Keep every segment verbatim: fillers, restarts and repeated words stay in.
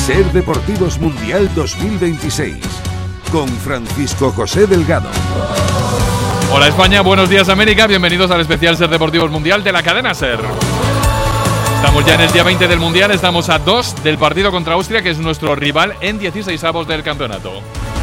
Ser Deportivos Mundial dos mil veintiséis, con Francisco José Delgado. Hola España, buenos días América, bienvenidos al especial Ser Deportivos Mundial de la cadena Ser. Estamos ya en el día veinte del Mundial, estamos a dos del partido contra Austria, que es nuestro rival en dieciseisavos del campeonato.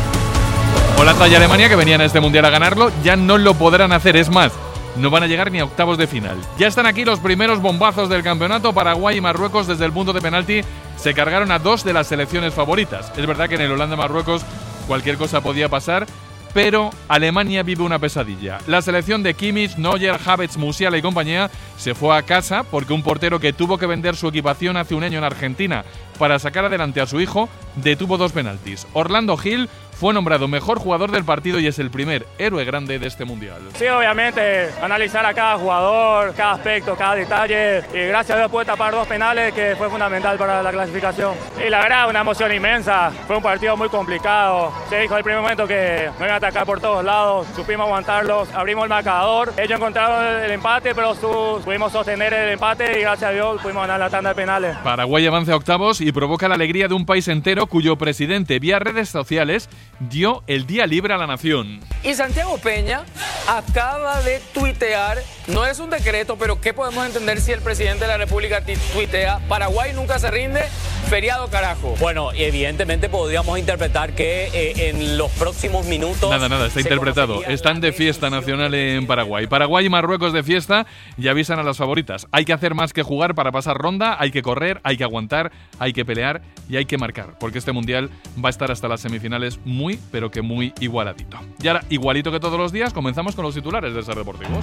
Holanda y Alemania, que venían a este Mundial a ganarlo, ya no lo podrán hacer, es más, no van a llegar ni a octavos de final. Ya están aquí los primeros bombazos del campeonato. Paraguay y Marruecos desde el punto de penalti se cargaron a dos de las selecciones favoritas. Es verdad que en el Holanda-Marruecos cualquier cosa podía pasar, pero Alemania vive una pesadilla. La selección de Kimmich, Neuer, Havertz, Musiala y compañía se fue a casa porque un portero que tuvo que vender su equipación hace un año en Argentina para sacar adelante a su hijo detuvo dos penaltis. Orlando Gil fue nombrado mejor jugador del partido y es el primer héroe grande de este Mundial. Sí, obviamente, analizar a cada jugador, cada aspecto, cada detalle. Y gracias a Dios pude tapar dos penales que fue fundamental para la clasificación. Y la verdad, una emoción inmensa. Fue un partido muy complicado. Se dijo al primer momento que me iban a atacar por todos lados. Supimos aguantarlos, abrimos el marcador. Ellos encontraron el empate, pero su, pudimos sostener el empate y gracias a Dios pudimos ganar la tanda de penales. Paraguay avanza a octavos y provoca la alegría de un país entero cuyo presidente, vía redes sociales, dio el día libre a la nación. Y Santiago Peña acaba de tuitear, no es un decreto, pero ¿qué podemos entender si el presidente de la República tuitea? Paraguay nunca se rinde, feriado carajo. Bueno, evidentemente podríamos interpretar que eh, en los próximos minutos… Nada, nada, está interpretado. Están de fiesta nacional en Paraguay. Paraguay y Marruecos de fiesta y avisan a las favoritas. Hay que hacer más que jugar para pasar ronda, hay que correr, hay que aguantar, hay que pelear y hay que marcar, porque este Mundial va a estar hasta las semifinales muy, pero que muy igualadito. Y ahora, igualito que todos los días, comenzamos con los titulares de Ser Deportivos.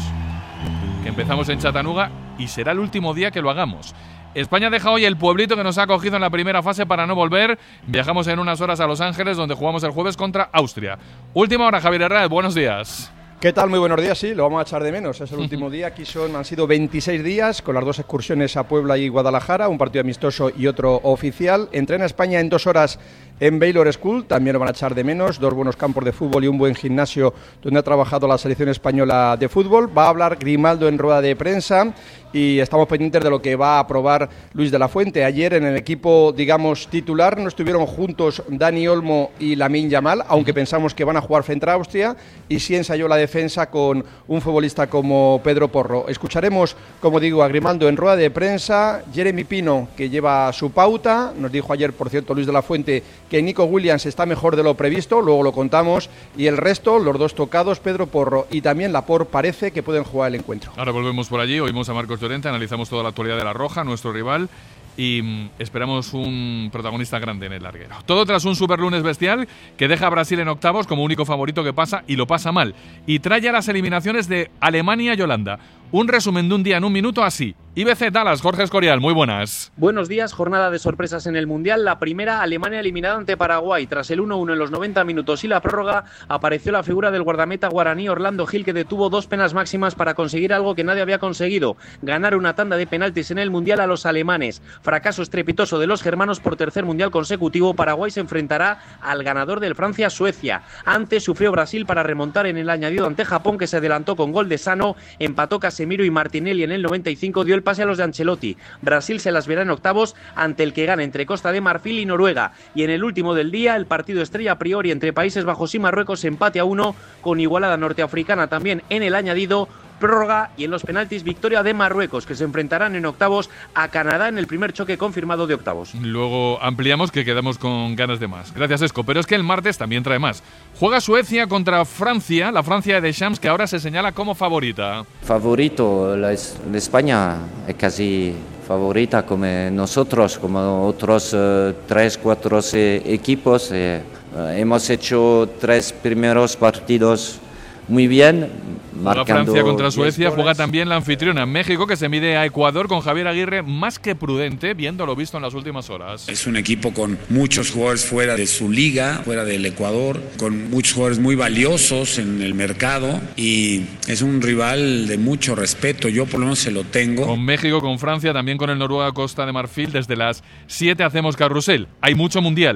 Que empezamos en Chattanooga y será el último día que lo hagamos. España deja hoy el pueblito que nos ha acogido en la primera fase para no volver. Viajamos en unas horas a Los Ángeles, donde jugamos el jueves contra Austria. Última hora, Javier Herrera, buenos días. ¿Qué tal? Muy buenos días, sí, lo vamos a echar de menos. Es el último día, aquí son, han sido veintiséis días con las dos excursiones a Puebla y Guadalajara, un partido amistoso y otro oficial. Entrena España en dos horas en Baylor School, también lo van a echar de menos, dos buenos campos de fútbol y un buen gimnasio donde ha trabajado la selección española de fútbol. Va a hablar Grimaldo en rueda de prensa y estamos pendientes de lo que va a aprobar Luis de la Fuente. Ayer en el equipo, digamos, titular no estuvieron juntos Dani Olmo y Lamine Yamal, aunque pensamos que van a jugar frente a Austria, y sí ensayó la defensa con un futbolista como Pedro Porro. Escucharemos, como digo, a Grimaldo en rueda de prensa. Jeremy Pino, que lleva su pauta, nos dijo ayer, por cierto, Luis de la Fuente, que Nico Williams está mejor de lo previsto, luego lo contamos, y el resto, los dos tocados, Pedro Porro y también Laporte, parece que pueden jugar el encuentro. Ahora volvemos por allí, oímos a Marcos Llorente, analizamos toda la actualidad de La Roja, nuestro rival, y mm, esperamos un protagonista grande en el larguero. Todo tras un superlunes bestial que deja a Brasil en octavos como único favorito que pasa, y lo pasa mal, y trae a las eliminaciones de Alemania y Holanda. Un resumen de un día en un minuto así. I B C Dallas, Jorge Escorial, muy buenas. Buenos días, jornada de sorpresas en el Mundial. La primera, Alemania eliminada ante Paraguay. Tras el uno uno en los noventa minutos y la prórroga, apareció la figura del guardameta guaraní Orlando Gil, que detuvo dos penas máximas para conseguir algo que nadie había conseguido: ganar una tanda de penaltis en el Mundial a los alemanes. Fracaso estrepitoso de los germanos por tercer Mundial consecutivo. Paraguay se enfrentará al ganador del Francia-Suecia. Antes sufrió Brasil para remontar en el añadido ante Japón, que se adelantó con gol de Sano, empató Casemiro y Martinelli en el noventa y cinco, dio el pase a los de Ancelotti. Brasil se las verá en octavos ante el que gana entre Costa de Marfil y Noruega. Y en el último del día, el partido estrella a priori entre Países Bajos y Marruecos, empate a uno con igualada norteafricana también en el añadido, prórroga y en los penaltis victoria de Marruecos, que se enfrentarán en octavos a Canadá en el primer choque confirmado de octavos. Luego ampliamos, que quedamos con ganas de más. Gracias, Esco. Pero es que el martes también trae más. Juega Suecia contra Francia, la Francia de Deschamps, que ahora se señala como favorita. Favorito, la, la España es casi favorita como nosotros, como otros eh, tres, cuatro eh, equipos. Eh, eh, hemos hecho tres primeros partidos muy bien. Juega Francia contra Suecia, juega también la anfitriona México, que se mide a Ecuador con Javier Aguirre más que prudente, viendo lo visto en las últimas horas. Es un equipo con muchos jugadores fuera de su liga, fuera del Ecuador, con muchos jugadores muy valiosos en el mercado, y es un rival de mucho respeto, yo por lo menos se lo tengo. Con México, con Francia, también con el Noruega Costa de Marfil, desde las siete hacemos carrusel. Hay mucho mundial.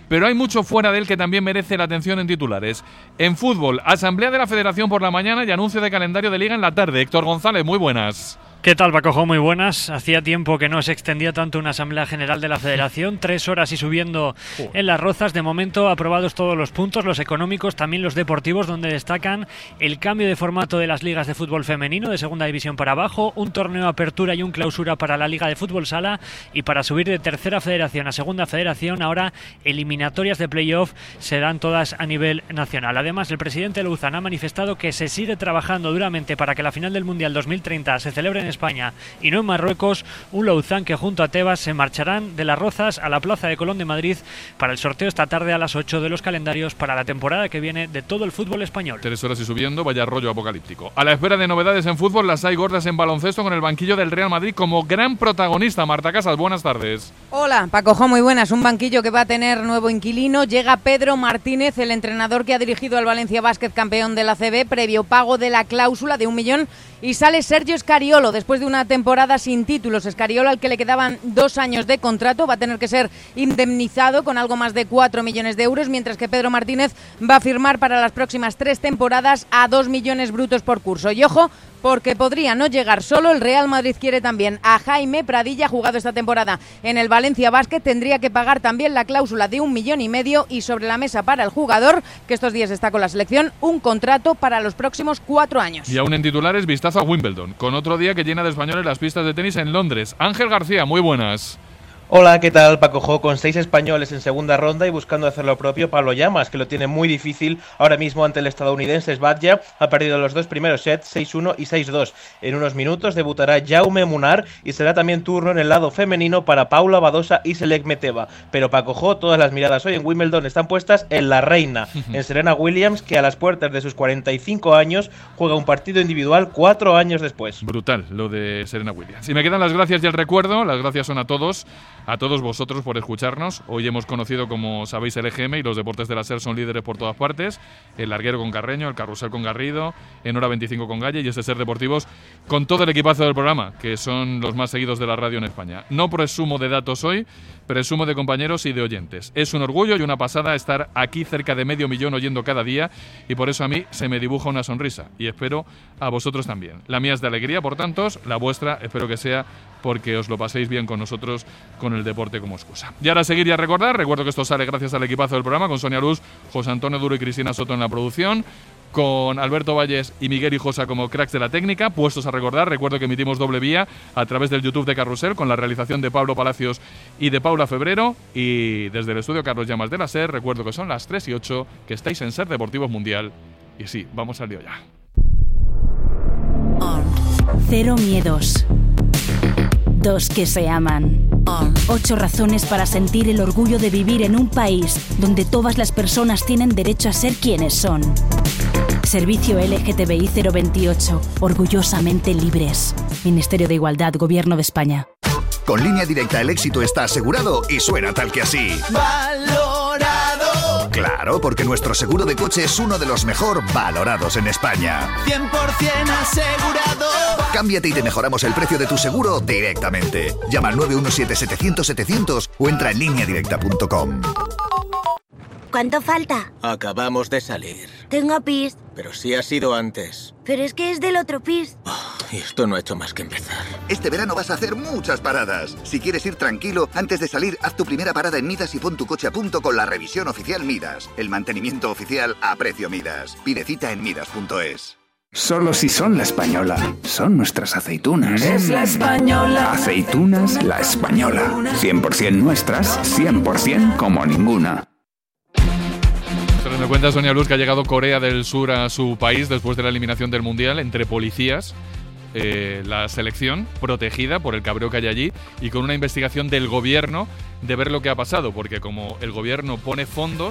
pero hay mucho fuera de él que también merece la atención en titulares. En fútbol, asamblea de la Federación por la mañana y anuncio de calendario de Liga en la tarde. Héctor González, muy buenas. ¿Qué tal, Paco? Muy buenas. Hacía tiempo que no se extendía tanto una Asamblea General de la Federación. Tres horas y subiendo en Las Rozas. De momento aprobados todos los puntos, los económicos, también los deportivos, donde destacan el cambio de formato de las ligas de fútbol femenino de segunda división para abajo, un torneo apertura y un clausura para la Liga de Fútbol Sala, y para subir de tercera federación a segunda federación, ahora eliminatorias de playoff se dan todas a nivel nacional. Además, el presidente Louzán ha manifestado que se sigue trabajando duramente para que la final del Mundial dos mil treinta se celebre en España y no en Marruecos. Un Louzán que junto a Tebas se marcharán de Las Rozas a la Plaza de Colón de Madrid para el sorteo esta tarde a las ocho de los calendarios para la temporada que viene de todo el fútbol español. Tres horas y subiendo, vaya rollo apocalíptico. A la espera de novedades en fútbol, las hay gordas en baloncesto con el banquillo del Real Madrid como gran protagonista. Marta Casas, buenas tardes. Hola, Paco, muy buenas. Un banquillo que va a tener nuevo inquilino. Llega Pedro Martínez, el entrenador que ha dirigido al Valencia Basket, campeón de la A C B, previo pago de la cláusula de un millón. Y sale Sergio Scariolo después de una temporada sin títulos. Scariolo, al que le quedaban dos años de contrato, va a tener que ser indemnizado con algo más de cuatro millones de euros, mientras que Pedro Martínez va a firmar para las próximas tres temporadas a dos millones brutos por curso. Y ojo, porque podría no llegar solo. El Real Madrid quiere también a Jaime Pradilla, jugado esta temporada en el Valencia Basket. Tendría que pagar también la cláusula de un millón y medio, y sobre la mesa para el jugador, que estos días está con la selección, un contrato para los próximos cuatro años. Y aún en titulares, vistazo a Wimbledon, con otro día que llena de españoles las pistas de tenis en Londres. Ángel García, muy buenas. Hola, ¿qué tal? Paco Jo, con seis españoles en segunda ronda y buscando hacer lo propio Pablo Llamas, que lo tiene muy difícil ahora mismo ante el estadounidense Sbadja. Ha perdido los dos primeros sets, seis uno y seis dos. En unos minutos debutará Jaume Munar y será también turno en el lado femenino para Paula Badosa y Selek Meteva. Pero Paco Jo, todas las miradas hoy en Wimbledon están puestas en la reina, en Serena Williams, que a las puertas de sus cuarenta y cinco años juega un partido individual cuatro años después. Brutal lo de Serena Williams. Y me quedan las gracias y el recuerdo. Las gracias son a todos, a todos vosotros por escucharnos. Hoy hemos conocido, como sabéis, el E G M, y los deportes de la SER son líderes por todas partes. El larguero con Carreño, el carrusel con Garrido, en hora veinticinco con Galle, y este SER Deportivos con todo el equipazo del programa, que son los más seguidos de la radio en España. No presumo de datos hoy, presumo de compañeros y de oyentes. Es un orgullo y una pasada estar aquí cerca de medio millón oyendo cada día, y por eso a mí se me dibuja una sonrisa, y espero a vosotros también. La mía es de alegría por tantos, la vuestra espero que sea porque os lo paséis bien con nosotros, con el deporte como excusa. Y ahora seguir y a recordar, recuerdo que esto sale gracias al equipazo del programa, con Sonia Luz, José Antonio Duro y Cristina Soto en la producción, con Alberto Valles y Miguel Hijosa como cracks de la técnica. Puestos a recordar, recuerdo que emitimos doble vía a través del YouTube de Carrusel, con la realización de Pablo Palacios y de Paula Febrero, y desde el estudio Carlos Llamas de la SER, recuerdo que son las tres y ocho, que estáis en SER Deportivos Mundial. Y sí, vamos al lío ya. Cero miedos. Dos que se aman. Ocho razones para sentir el orgullo de vivir en un país donde todas las personas tienen derecho a ser quienes son. Servicio L G T B I cero veintiocho. Orgullosamente libres. Ministerio de Igualdad, Gobierno de España. Con Línea Directa el éxito está asegurado y suena tal que así. ¡Valorado! Claro, porque nuestro seguro de coche es uno de los mejor valorados en España. cien por ciento asegurado. Cámbiate y te mejoramos el precio de tu seguro directamente. Llama al nueve uno siete setecientos setecientos o entra en línea directa punto com. ¿Cuánto falta? Acabamos de salir. Tengo pis. Pero sí ha sido antes. Pero es que es del otro pis. Oh, y esto no ha hecho más que empezar. Este verano vas a hacer muchas paradas. Si quieres ir tranquilo, antes de salir, haz tu primera parada en Midas y pon tu coche a punto con la revisión oficial Midas. El mantenimiento oficial a precio Midas. Pide cita en midas punto es. Solo si son La Española. Son nuestras aceitunas. Es La Española. Aceitunas La Española. cien por ciento nuestras, cien por ciento como ninguna. Me cuenta Sonia Luz que ha llegado Corea del Sur a su país después de la eliminación del Mundial entre policías, eh, la selección protegida por el cabreo que hay allí, y con una investigación del gobierno de ver lo que ha pasado, porque como el gobierno pone fondos,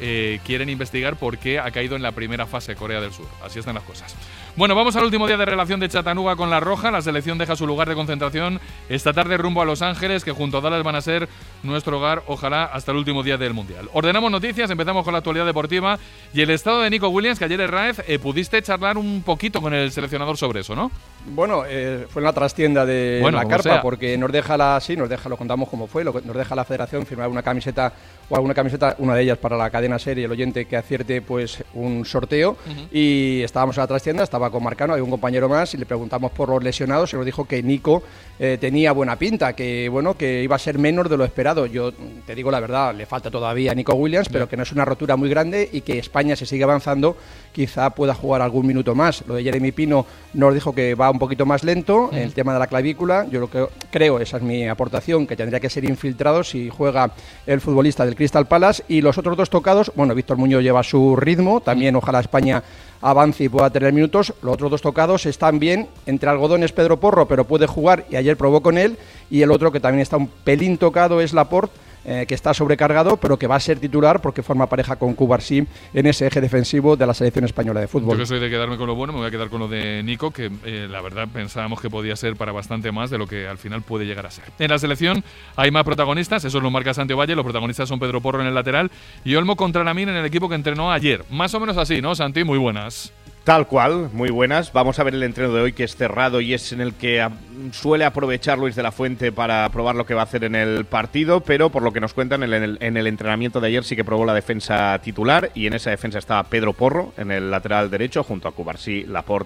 eh, quieren investigar por qué ha caído en la primera fase Corea del Sur. Así están las cosas. Bueno, vamos al último día de relación de Chattanooga con La Roja. La selección deja su lugar de concentración esta tarde rumbo a Los Ángeles, que junto a Dallas van a ser nuestro hogar, ojalá, hasta el último día del Mundial. Ordenamos noticias, empezamos con la actualidad deportiva y el estado de Nico Williams, que ayer Herráez eh, pudiste charlar un poquito con el seleccionador sobre eso, ¿no? Bueno, eh, fue en la trastienda de bueno, la carpa, sea. porque nos deja la, sí, nos deja, lo contamos como fue, lo, nos deja la federación firmar una camiseta o alguna camiseta, una de ellas para la cadena SER y el oyente que acierte pues un sorteo. Uh-huh. Y estábamos en la trastienda, estaba con Marcano, hay un compañero más y le preguntamos por los lesionados y nos dijo que Nico eh, tenía buena pinta, que bueno, que iba a ser menos de lo esperado. Yo te digo la verdad, le falta todavía a Nico Williams, yeah. pero que no es una rotura muy grande y que España, si sigue avanzando, quizá pueda jugar algún minuto más. Lo de Jeremy Pino nos dijo que va un poquito más lento, uh-huh. el tema de la clavícula, yo lo que creo, esa es mi aportación, que tendría que ser infiltrado si juega el futbolista del Crystal Palace. Y los otros dos tocados, bueno, Víctor Muñoz lleva su ritmo, también ojalá España avance y pueda tener minutos. Los otros dos tocados están bien, entre algodones Pedro Porro, pero puede jugar y ayer probó con él, y el otro que también está un pelín tocado es Laporte, Eh, que está sobrecargado, pero que va a ser titular porque forma pareja con Cubarsí en ese eje defensivo de la selección española de fútbol. Yo que soy de quedarme con lo bueno, me voy a quedar con lo de Nico, que eh, la verdad pensábamos que podía ser para bastante más de lo que al final puede llegar a ser. En la selección hay más protagonistas, eso lo marca Santi Valle, los protagonistas son Pedro Porro en el lateral y Olmo contra Lamine en el equipo que entrenó ayer. Más o menos así, ¿no, Santi? Muy buenas. Tal cual, muy buenas. Vamos a ver el entreno de hoy, que es cerrado y es en el que a, suele aprovechar Luis de la Fuente para probar lo que va a hacer en el partido, pero por lo que nos cuentan, en el, en el entrenamiento de ayer sí que probó la defensa titular y en esa defensa estaba Pedro Porro en el lateral derecho junto a Cubarsí, Laporte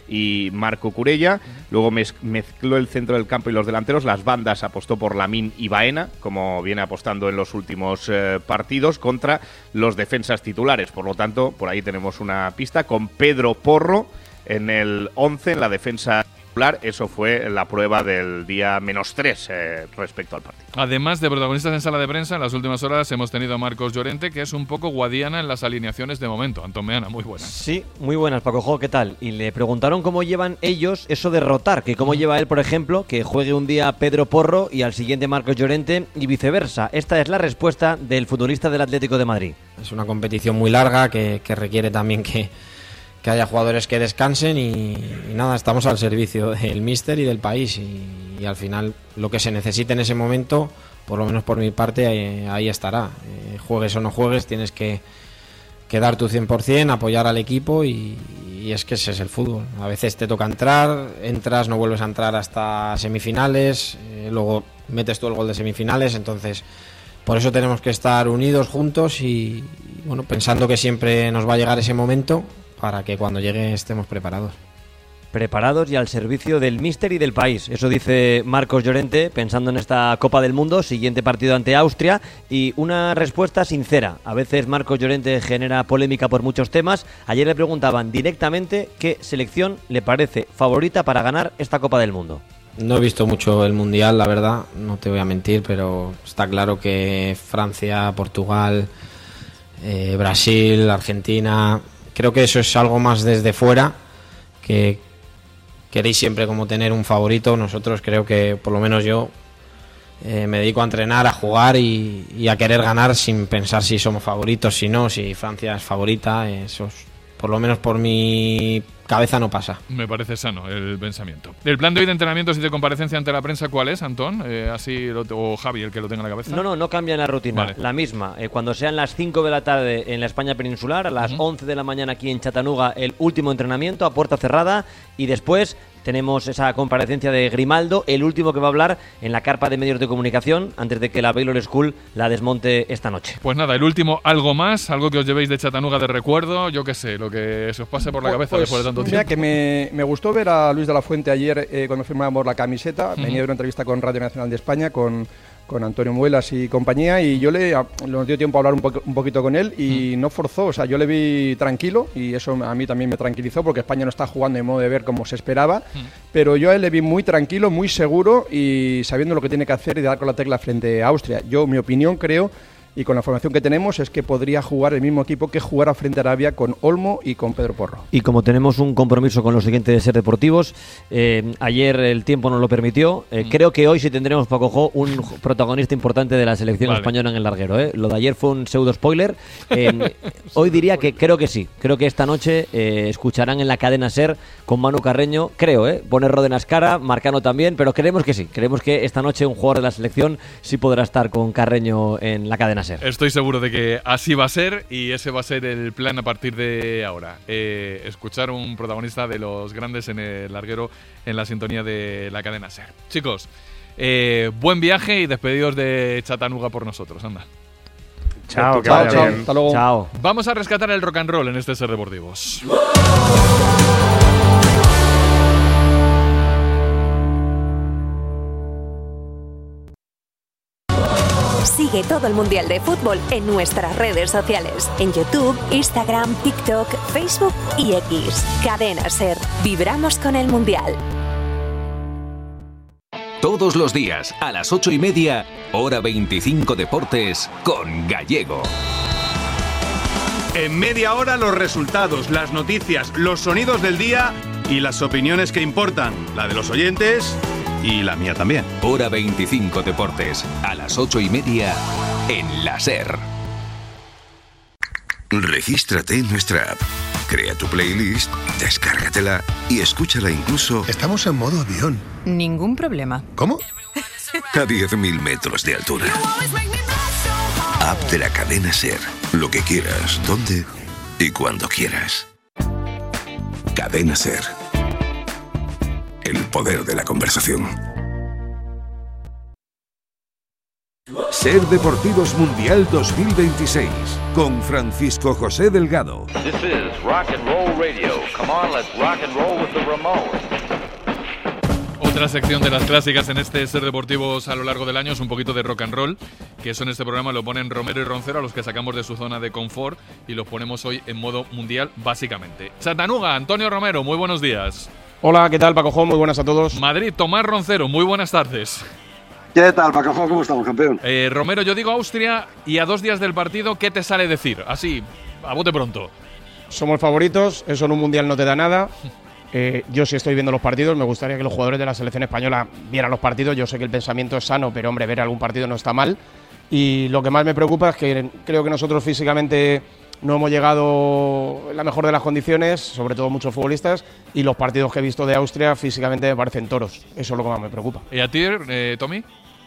y Marco Curella. Luego mez- mezcló el centro del campo y los delanteros. Las bandas apostó por Lamine y Baena, como viene apostando en los últimos eh, partidos, contra los defensas titulares. Por lo tanto, por ahí tenemos una pista con Pedro Porro en el once, en la defensa titular. Eso fue la prueba del día menos tres eh, respecto al partido. Además de protagonistas en sala de prensa, en las últimas horas hemos tenido a Marcos Llorente, que es un poco Guadiana en las alineaciones de momento. Antón Meana, muy buenas. Sí, muy buenas, Paco Jo, ¿qué tal? Y le preguntaron cómo llevan ellos eso de rotar, que cómo lleva él, por ejemplo, que juegue un día Pedro Porro y al siguiente Marcos Llorente y viceversa. Esta es la respuesta del futbolista del Atlético de Madrid. Es una competición muy larga que, que requiere también que que haya jugadores que descansen y, y nada, estamos al servicio del míster y del país y, y al final lo que se necesite en ese momento, por lo menos por mi parte, ahí, ahí estará. Eh, juegues o no juegues, tienes que, que dar tu cien por ciento, apoyar al equipo y, y es que ese es el fútbol. A veces te toca entrar, entras, no vuelves a entrar hasta semifinales, eh, luego metes tú el gol de semifinales, entonces por eso tenemos que estar unidos, juntos y, y bueno, pensando que siempre nos va a llegar ese momento, para que cuando llegue estemos preparados. Preparados y al servicio del míster y del país. Eso dice Marcos Llorente pensando en esta Copa del Mundo, siguiente partido ante Austria, y una respuesta sincera. A veces Marcos Llorente genera polémica por muchos temas. Ayer le preguntaban directamente qué selección le parece favorita para ganar esta Copa del Mundo. No he visto mucho el Mundial, la verdad, no te voy a mentir, pero está claro que Francia, Portugal, eh, Brasil, Argentina... Creo que eso es algo más desde fuera, que queréis siempre como tener un favorito. Nosotros creo que, por lo menos yo, eh, me dedico a entrenar, a jugar y, y a querer ganar sin pensar si somos favoritos, si no, si Francia es favorita. Eso es, por lo menos por mi cabeza no pasa. Me parece sano el pensamiento. ¿El plan de hoy de entrenamientos y de comparecencia ante la prensa cuál es, Antón? Eh, así lo, o Javi, el que lo tenga en la cabeza. No, no, no cambia la rutina. Vale. La misma. Eh, cuando sean las cinco de la tarde en la España peninsular, a las uh-huh. once de la mañana aquí en Chattanooga, el último entrenamiento a puerta cerrada y después tenemos esa comparecencia de Grimaldo, el último que va a hablar en la carpa de medios de comunicación antes de que la Baylor School la desmonte esta noche. Pues nada, el último, algo más, algo que os llevéis de Chattanooga de recuerdo, yo qué sé, lo que se os pase por la cabeza pues, después de tanto mira tiempo. que me, me gustó ver a Luis de la Fuente ayer eh, cuando firmábamos la camiseta, uh-huh. venía de una entrevista con Radio Nacional de España, con... con Antonio Muelas y compañía, y yo le nos dio tiempo a hablar un, po- un poquito con él y mm. no forzó, o sea, yo le vi tranquilo y eso a mí también me tranquilizó porque España no está jugando de modo de ver como se esperaba, mm. pero yo a él le vi muy tranquilo, muy seguro y sabiendo lo que tiene que hacer y dar con la tecla frente a Austria. Yo, mi opinión, creo y con la formación que tenemos es que podría jugar el mismo equipo que jugara frente a Arabia con Olmo y con Pedro Porro. Y como tenemos un compromiso con los siguientes Ser Deportivos, eh, ayer el tiempo nos lo permitió, eh, mm. creo que hoy sí tendremos, Paco Jo, un protagonista importante de la selección vale. española en el larguero. ¿eh? Lo de ayer fue un pseudo spoiler. Eh, hoy diría que creo que sí, creo que esta noche eh, escucharán en la cadena Ser con Manu Carreño, creo, ¿eh? pone Ródenas cara, Marcano también, pero creemos que sí, creemos que esta noche un jugador de la selección sí podrá estar con Carreño en la cadena Ser. Estoy seguro de que así va a ser y ese va a ser el plan a partir de ahora. Eh, escuchar un protagonista de los grandes en el larguero en la sintonía de la cadena Ser. Chicos, eh, buen viaje y despedidos de Chattanooga por nosotros. Anda. Chao, que chao, vaya chao. bien. Hasta luego. Chao. Vamos a rescatar el rock and roll en este Ser Deportivos. Sigue todo el Mundial de Fútbol en nuestras redes sociales. En YouTube, Instagram, TikTok, Facebook y X. Cadena Ser. Vibramos con el Mundial. Todos los días, a las ocho y media, hora veinticinco Deportes, con Gallego. En media hora los resultados, las noticias, los sonidos del día y las opiniones que importan. La de los oyentes y la mía también. Hora veinticinco Deportes, a las ocho y media, en la Ser. Regístrate en nuestra app. Crea tu playlist, descárgatela y escúchala incluso... Estamos en modo avión. Ningún problema. ¿Cómo? A diez mil metros de altura. App de la cadena Ser. Lo que quieras, donde y cuando quieras. Cadena Ser. El poder de la conversación. Ser Deportivos Mundial dos mil veintiséis con Francisco José Delgado. This is Rock and Roll Radio. Come on, let's rock and roll with the Ramones. Otra sección de las clásicas en este Ser Deportivos a lo largo del año es un poquito de rock and roll, que eso en este programa lo ponen Romero y Roncero, a los que sacamos de su zona de confort y los ponemos hoy en modo mundial básicamente. Chattanooga, Antonio Romero, muy buenos días. Hola, ¿qué tal, Paco Jo? Muy buenas a todos. Madrid, Tomás Roncero, muy buenas tardes. ¿Qué tal, Paco Jo? ¿Cómo estamos, campeón? Eh, Romero, yo digo Austria y a dos días del partido, ¿qué te sale decir? Así, a bote pronto. Somos favoritos, eso en un mundial no te da nada. Eh, yo sí estoy viendo los partidos, me gustaría que los jugadores de la selección española vieran los partidos. Yo sé que el pensamiento es sano, pero hombre, ver algún partido no está mal. Y lo que más me preocupa es que creo que nosotros físicamente no hemos llegado en la mejor de las condiciones, sobre todo muchos futbolistas, y los partidos que he visto de Austria físicamente me parecen toros. Eso es lo que más me preocupa. ¿Y a ti, eh, Tommy?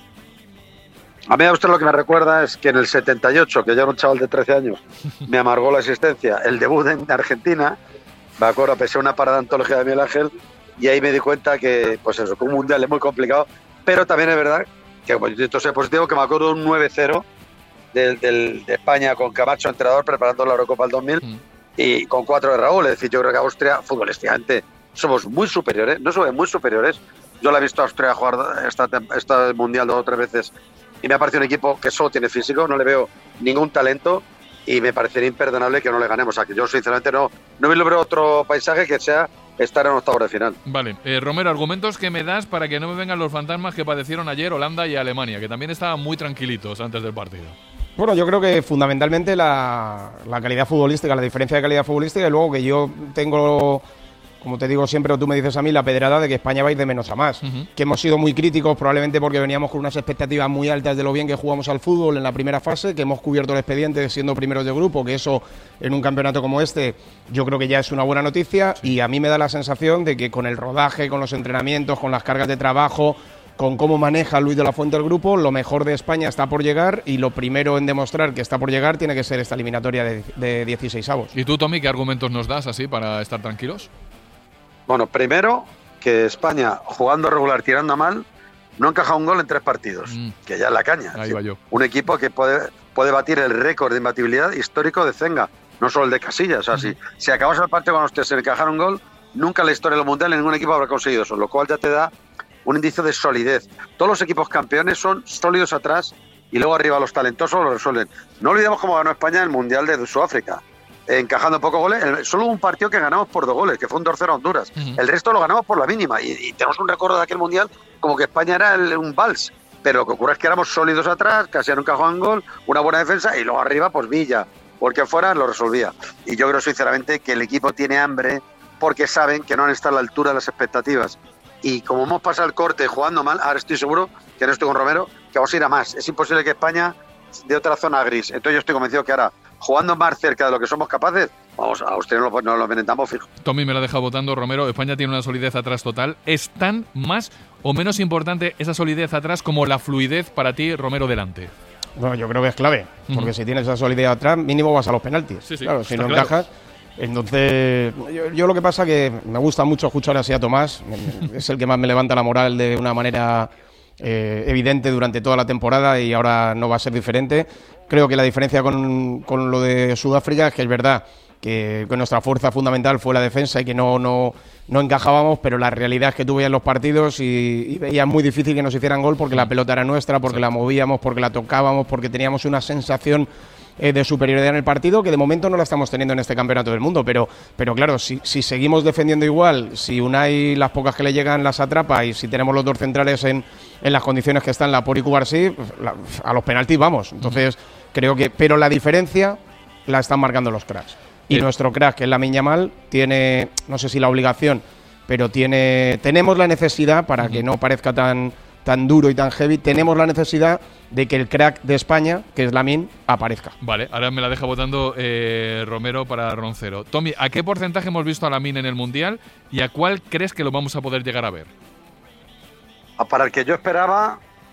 A mí a usted lo que me recuerda es que en el setenta y ocho, que ya era un chaval de trece años, me amargó la existencia el debut en Argentina. Me acuerdo, pesé una parada antología de Miguel Ángel y ahí me di cuenta que, pues eso, que un mundial es muy complicado, pero también es verdad que, bueno, esto es positivo, que me acuerdo de un nueve cero del, del, de España con Camacho entrenador preparando la Eurocopa del dos mil mm. y con cuatro de Raúl. Es decir, yo creo que Austria, futbolísticamente, somos muy superiores, no somos muy superiores. Yo la he visto a Austria jugar esta, esta mundial dos o tres veces y me ha parecido un equipo que solo tiene físico, no le veo ningún talento y me parecería imperdonable que no le ganemos. O sea, que yo sinceramente no, no me veo otro paisaje que sea estar en octavos de final. Vale, eh, Romero, argumentos que me das para que no me vengan los fantasmas que padecieron ayer Holanda y Alemania, que también estaban muy tranquilitos antes del partido. Bueno, yo creo que fundamentalmente la, la calidad futbolística, la diferencia de calidad futbolística, y luego que yo tengo, como te digo siempre, o tú me dices a mí, la pedrada de que España va a ir de menos a más. Uh-huh. Que hemos sido muy críticos probablemente porque veníamos con unas expectativas muy altas de lo bien que jugamos al fútbol en la primera fase, que hemos cubierto el expediente siendo primeros de grupo, que eso en un campeonato como este yo creo que ya es una buena noticia. Sí. Y a mí me da la sensación de que con el rodaje, con los entrenamientos, con las cargas de trabajo, con cómo maneja Luis de la Fuente el grupo, lo mejor de España está por llegar y lo primero en demostrar que está por llegar tiene que ser esta eliminatoria de, de dieciséis avos. ¿Y tú, Tommy, qué argumentos nos das así para estar tranquilos? Bueno, primero, que España, jugando regular, tirando a mal, no ha encajado un gol en tres partidos, mm. que ya es la caña. Ahí sí, va yo. Un equipo que puede, puede batir el récord de imbatibilidad histórico de Zenga, no solo el de Casillas. O sea, mm. si, si acabas el partido con ustedes sin encajar un gol, nunca en la historia de los mundiales ningún equipo habrá conseguido eso, lo cual ya te da un indicio de solidez. Todos los equipos campeones son sólidos atrás y luego arriba los talentosos lo resuelven. No olvidemos cómo ganó España el Mundial de Sudáfrica, encajando pocos goles. Solo un partido que ganamos por dos goles, que fue un dos cero a Honduras. Uh-huh. El resto lo ganamos por la mínima y, y tenemos un recuerdo de aquel Mundial como que España era el, un vals. pero lo que ocurre es que éramos sólidos atrás, casi nunca jugaban gol, una buena defensa y luego arriba pues Villa, porque fuera lo resolvía. Y yo creo sinceramente que el equipo tiene hambre porque saben que no han estado a la altura de las expectativas. Y como hemos pasado el corte jugando mal, ahora estoy seguro, que no estoy con Romero, que vamos a ir a más. Es imposible que España de otra zona gris. Entonces yo estoy convencido que ahora, jugando más cerca de lo que somos capaces, vamos, a Austria no lo, no lo enmendamos fijo. Tommy me la deja votando, Romero. España tiene una solidez atrás total. ¿Es tan más o menos importante esa solidez atrás como la fluidez para ti, Romero, delante? Bueno, yo creo que es clave, porque uh-huh. si tienes esa solidez atrás, mínimo vas a los penaltis. Sí, sí, claro, si no claro. encajas. Entonces, yo, yo lo que pasa que me gusta mucho escuchar así a Tomás, es el que más me levanta la moral de una manera eh, evidente durante toda la temporada y ahora no va a ser diferente. Creo que la diferencia con, con lo de Sudáfrica es que es verdad que, que nuestra fuerza fundamental fue la defensa y que no, no, no encajábamos, pero la realidad es que tú veías los partidos y, y veías muy difícil que nos hicieran gol porque la pelota era nuestra, porque sí. la movíamos, porque la tocábamos, porque teníamos una sensación eh, de superioridad en el partido que de momento no la estamos teniendo en este campeonato del mundo, pero, pero claro, si, si seguimos defendiendo igual, si Unai las pocas que le llegan las atrapa y si tenemos los dos centrales en, en las condiciones que están Laporte y Cubarsí, la, a los penaltis vamos. Entonces creo que, pero la diferencia la están marcando los cracks. Y sí. nuestro crack, que es Lamine Yamal, tiene, no sé si la obligación, pero tiene, tenemos la necesidad, para uh-huh. que no parezca tan, tan duro y tan heavy, tenemos la necesidad de que el crack de España, que es Lamine, aparezca. Vale, ahora me la deja votando eh, Romero para Roncero. Tommy, ¿a qué porcentaje hemos visto a Lamine en el Mundial y a cuál crees que lo vamos a poder llegar a ver? Para el que yo esperaba,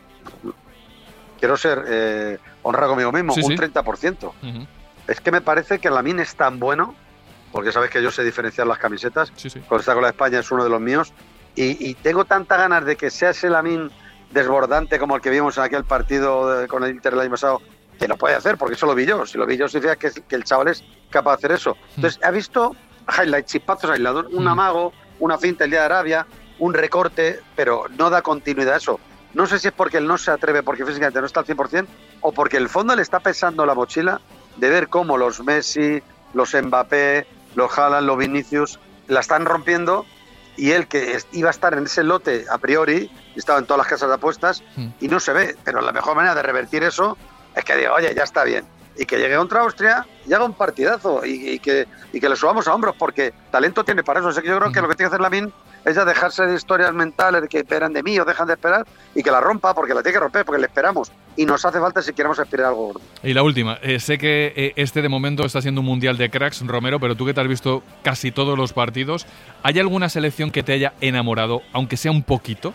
quiero ser eh, honrado conmigo mismo, sí, un sí. treinta por ciento. Uh-huh. Es que me parece que Lamine es tan bueno, porque sabes que yo sé diferenciar las camisetas, sí, sí. cuando está con la España es uno de los míos, y, y tengo tantas ganas de que sea ese Lamine desbordante como el que vimos en aquel partido de, con el Inter el año pasado, que lo puede hacer, porque eso lo vi yo, si lo vi yo significa que, que el chaval es capaz de hacer eso. Entonces, ha visto highlights, chispazos aislados, un amago, una finta el día de Arabia, un recorte, pero no da continuidad a eso. No sé si es porque él no se atreve, porque físicamente no está al cien por ciento, o porque el fondo le está pesando la mochila de ver cómo los Messi, los Mbappé, los Haaland, los Vinicius la están rompiendo y él que iba a estar en ese lote a priori, estaba en todas las casas de apuestas mm. y no se ve, pero la mejor manera de revertir eso es que diga, oye, ya está bien, y que llegue contra Austria y haga un partidazo y, y, que, y que le subamos a hombros, porque talento tiene para eso. O sea, que yo creo mm. que lo que tiene que hacer Lamine es ya dejarse de historias mentales de que esperan de mí o dejan de esperar y que la rompa, porque la tiene que romper, porque le esperamos y nos hace falta si queremos aspirar algo gordo. Y la última, eh, sé que eh, este de momento está siendo un mundial de cracks, Romero, pero tú que te has visto casi todos los partidos, ¿hay alguna selección que te haya enamorado, aunque sea un poquito?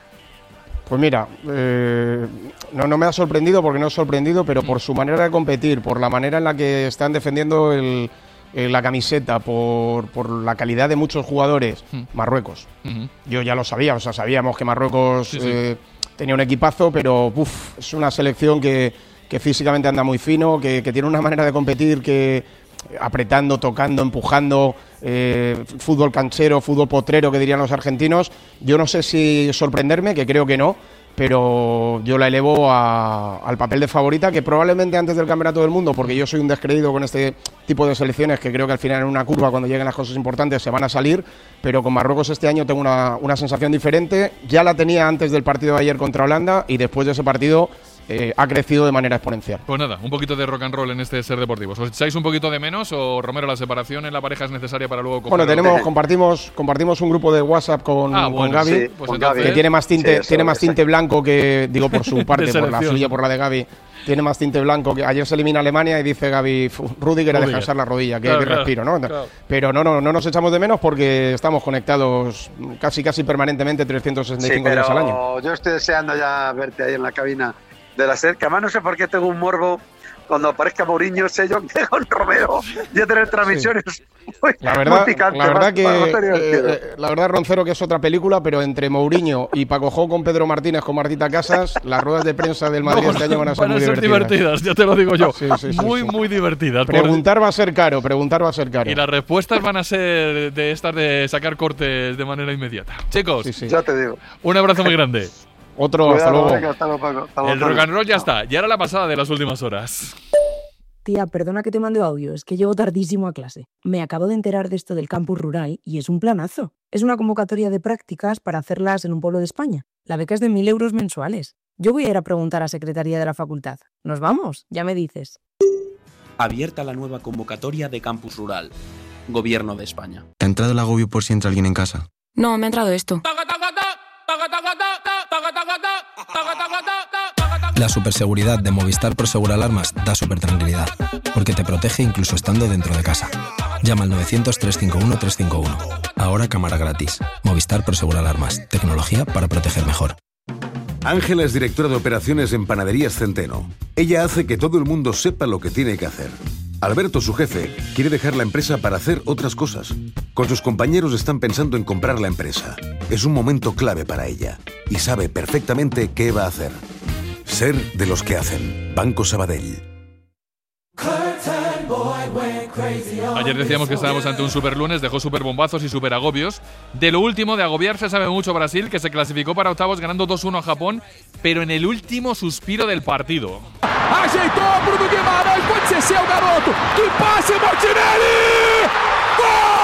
Pues mira, eh, no, no me ha sorprendido porque no es sorprendido, pero por su manera de competir, por la manera en la que están defendiendo el, el, la camiseta, por, por la calidad de muchos jugadores, mm. Marruecos. Mm-hmm. Yo ya lo sabía, o sea, sabíamos que Marruecos sí, sí. Eh, tenía un equipazo, pero uf, es una selección que, que físicamente anda muy fino, que, que tiene una manera de competir que apretando, tocando, empujando, eh, fútbol canchero, fútbol potrero, que dirían los argentinos. Yo no sé si sorprenderme, que creo que no, pero yo la elevo a, al papel de favorita, que probablemente antes del Campeonato del Mundo, porque yo soy un descreído con este tipo de selecciones, que creo que al final en una curva, cuando lleguen las cosas importantes, se van a salir, pero con Marruecos este año tengo una, una sensación diferente. Ya la tenía antes del partido de ayer contra Holanda, y después de ese partido Eh, ha crecido de manera exponencial. Pues nada, un poquito de rock and roll en este Ser Deportivos. ¿Os echáis un poquito de menos o, Romero, la separación en la pareja es necesaria para luego coger? Bueno, tenemos, compartimos, compartimos un grupo de WhatsApp con, ah, bueno, con Gaby, sí, pues con entonces, que tiene más tinte, sí, tiene más tinte blanco que, digo por su parte, por la suya, por la de Gaby, tiene más tinte blanco que ayer se elimina Alemania y dice Gaby, Rudiger a descansar la rodilla, que, claro, que claro, respiro, ¿no? Claro. Pero no, no, no nos echamos de menos porque estamos conectados casi casi permanentemente trescientos sesenta y cinco sí, días al año. Yo estoy deseando ya verte ahí en la cabina de la SER, que además no sé por qué tengo un morbo cuando aparezca Mourinho, sé yo que con Romero ya tener transmisiones sí. muy, la verdad, muy picantes. La verdad más, que más eh, la verdad, Roncero, que es otra película, pero entre Mourinho y Paco Jo con Pedro Martínez con Martita Casas, las ruedas de prensa del Madrid no, este año van a ser van muy a ser divertidas. divertidas, ya te lo digo yo. Sí, sí, sí, muy, sí. muy divertidas. Preguntar por... va a ser caro, preguntar va a ser caro. Y las respuestas van a ser de estas de sacar cortes de manera inmediata. Chicos, sí, sí. ya te digo. Un abrazo muy grande. Otro, Cuidado, hasta luego. Venga, hasta luego, Paco, hasta luego. El rock and roll ya está. Y ahora la pasada de las últimas horas. Tía, perdona que te mande audio, es que llego tardísimo a clase. Me acabo de enterar de esto del campus rural y es un planazo. Es una convocatoria de prácticas para hacerlas en un pueblo de España. La beca es de mil euros mensuales. Yo voy a ir a preguntar a Secretaría de la Facultad. ¿Nos vamos? Ya me dices. Abierta la nueva convocatoria de Campus Rural. Gobierno de España. ¿Te ha entrado el agobio por si entra alguien en casa? No, me ha entrado esto. La superseguridad de Movistar Prosegur Alarmas da súper tranquilidad, porque te protege incluso estando dentro de casa. Llama al novecientos, trescientos cincuenta y uno, trescientos cincuenta y uno. Ahora cámara gratis. Movistar Prosegur Alarmas. Tecnología para proteger mejor. Ángela es directora de operaciones en Panaderías Centeno. Ella hace que todo el mundo sepa lo que tiene que hacer. Alberto, su jefe, quiere dejar la empresa para hacer otras cosas. Con sus compañeros están pensando en comprar la empresa. Es un momento clave para ella y sabe perfectamente qué va a hacer. Ser de los que hacen. Banco Sabadell. Ayer decíamos que estábamos ante un superlunes, dejó superbombazos y superagobios. De lo último, de agobiarse sabe mucho Brasil, que se clasificó para octavos ganando dos uno a Japón, pero en el último suspiro del partido. Ajeitou Bruno Guimarães, pode ser seu, garoto. Que passe, Martinelli! Gol!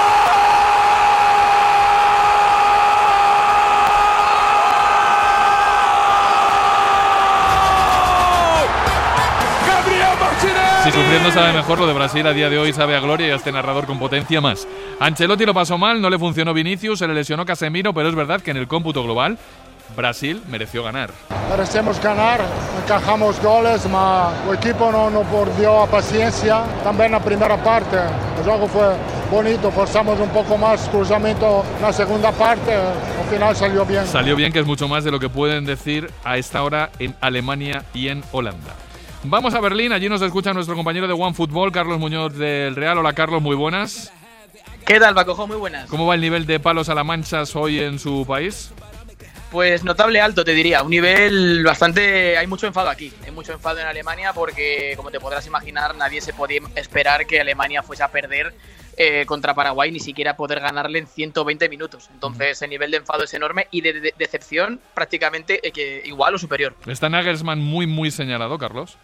Si sufriendo sabe mejor, lo de Brasil a día de hoy sabe a gloria y a este narrador con potencia más. Ancelotti lo pasó mal, no le funcionó Vinicius, se le lesionó Casemiro, pero es verdad que en el cómputo global Brasil mereció ganar. Merecemos ganar, encajamos goles, pero el equipo no, no perdió a paciencia. También la primera parte, el juego fue bonito, forzamos un poco más, cruzamiento en la segunda parte, al final salió bien. Salió bien, que es mucho más de lo que pueden decir a esta hora en Alemania y en Holanda. Vamos a Berlín, allí nos escucha nuestro compañero de OneFootball, Carlos Muñoz del Real. Hola Carlos, muy buenas. ¿Qué tal, Pacojo? Muy buenas. ¿Cómo va el nivel de palos a la manchas hoy en su país? Pues notable alto, te diría. Un nivel bastante... Hay mucho enfado aquí. Hay mucho enfado en Alemania porque, como te podrás imaginar, nadie se podía esperar que Alemania fuese a perder eh, contra Paraguay, ni siquiera poder ganarle en ciento veinte minutos. Entonces, el nivel de enfado es enorme y de, de, de decepción prácticamente eh, que igual o superior. ¿Está Nagelsmann muy, muy señalado, Carlos?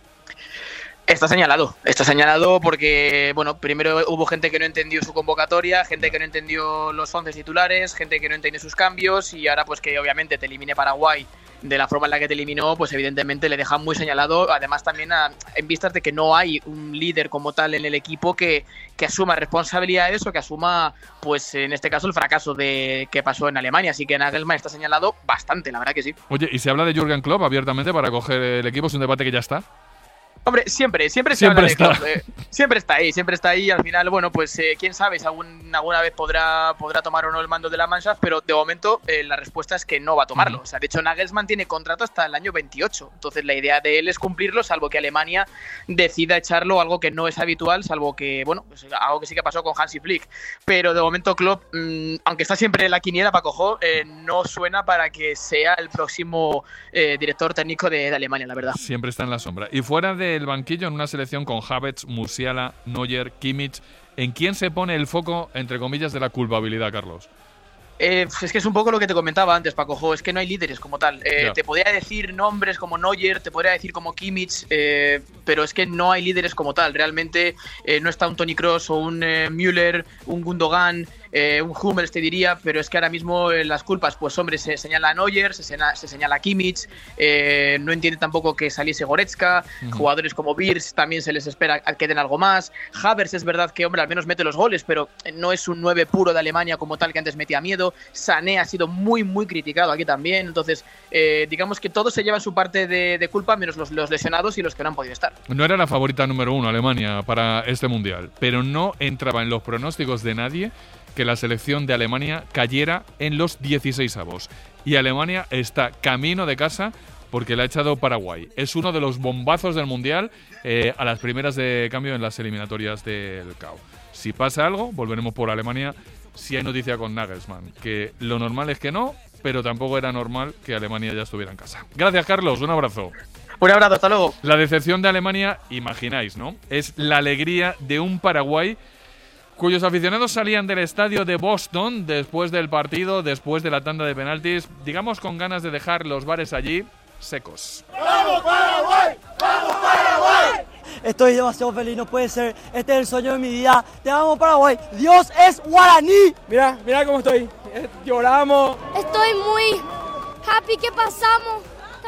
Está señalado, está señalado porque, bueno, primero hubo gente que no entendió su convocatoria, gente que no entendió los once titulares, gente que no entendió sus cambios y ahora pues que obviamente te elimine Paraguay de la forma en la que te eliminó, pues evidentemente le deja muy señalado, además también a, en vistas de que no hay un líder como tal en el equipo que, que asuma responsabilidades o que asuma, pues en este caso, el fracaso de que pasó en Alemania, así que Nagelsmann está señalado bastante, la verdad que sí. Oye, ¿y se habla de Jürgen Klopp abiertamente para coger el equipo? ¿Es un debate que ya está? Hombre, siempre, siempre, siempre se está. Klopp, eh, siempre está ahí, siempre está ahí. Al final, bueno, pues eh, quién sabe si algún, alguna vez podrá, podrá tomar o no el mando de la Mannschaft, pero de momento eh, la respuesta es que no va a tomarlo. Uh-huh. O sea, de hecho, Nagelsmann tiene contrato hasta el año veintiocho. Entonces, la idea de él es cumplirlo, salvo que Alemania decida echarlo, algo que no es habitual, salvo que, bueno, pues, algo que sí que pasó con Hansi Flick. Pero de momento, Klopp, mmm, aunque está siempre en la quiniela, Paco, eh, no suena para que sea el próximo eh, director técnico de, de Alemania, la verdad. Siempre está en la sombra. Y fuera del banquillo, en una selección con Havertz, Musiala, Neuer, Kimmich, ¿en quién se pone el foco, entre comillas, de la culpabilidad, Carlos? Eh, es que es un poco lo que te comentaba antes, Paco, es que no hay líderes como tal. Eh, yeah. Te podría decir nombres como Neuer, te podría decir como Kimmich, eh, pero es que no hay líderes como tal. Realmente eh, no está un Toni Kroos o un eh, Müller, un Gundogan, eh, un Hummels, te diría, pero es que ahora mismo eh, las culpas, pues hombre, se señala a Neuer, se señala, se señala a Kimmich, eh, no entiende tampoco que saliese Goretzka, uh-huh. Jugadores como Wirtz también se les espera que den algo más. Havertz es verdad que, hombre, al menos mete los goles, pero no es un nueve puro de Alemania como tal que antes metía miedo. Sané ha sido muy, muy criticado aquí también. Entonces, eh, digamos que todos se llevan su parte de, de culpa, menos los, los lesionados y los que no han podido estar. No era la favorita número uno Alemania para este Mundial, pero no entraba en los pronósticos de nadie que la selección de Alemania cayera en los dieciseisavos. Y Alemania está camino de casa porque le ha echado Paraguay. Es uno de los bombazos del Mundial eh, a las primeras de cambio en las eliminatorias del C A O. Si pasa algo, volveremos por Alemania. Si hay noticia con Nagelsmann, que lo normal es que no, pero tampoco era normal que Alemania ya estuviera en casa. Gracias, Carlos. Un abrazo. Un abrazo, hasta luego. La decepción de Alemania, imagináis, ¿no? Es la alegría de un Paraguay cuyos aficionados salían del estadio de Boston después del partido, después de la tanda de penaltis, digamos con ganas de dejar los bares allí secos. ¡Vamos Paraguay! ¡Vamos Paraguay! Estoy demasiado feliz, no puede ser. Este es el sueño de mi vida. Te amo, Paraguay. Dios es guaraní. Mira, mira cómo estoy. Eh, lloramos. Estoy muy happy que pasamos. Estamos en el